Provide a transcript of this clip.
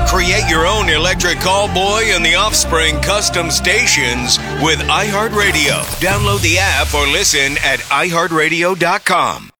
Create your own electric callboy and the Offspring custom stations with iHeartRadio. Download the app or listen at iHeartRadio.com.